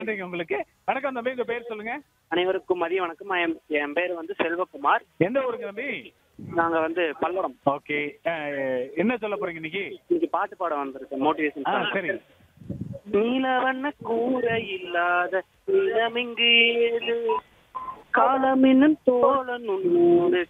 நன்றிங்க உங்களுக்கு. வணக்கம் தம்பி, உங்க பேர் சொல்லுங்க. அனைவருக்கும் மதிய வணக்கம். என் பேர் வந்து செல்வகுமார். எந்த ஊருக்கு தம்பி? நாங்க வந்து பல்லடம். ஓகே. என்ன சொல்ல போறீங்க இன்னைக்கு? இன்னைக்கு பாட்டு பாட வந்திருக்கேன், மோட்டிவேஷன். சரி. நீலவண்ண கூரை இல்லாத நிலமிங்கு ஏது, காலம் என்னும் தோழன் உன்னோடு